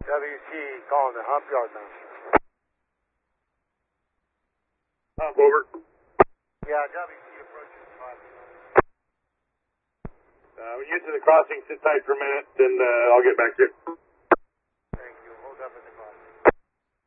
WC calling the hump yard now. Hump over. Yeah, WC approaching 5. When you get to the crossing, sit tight for a minute, then I'll get back to you.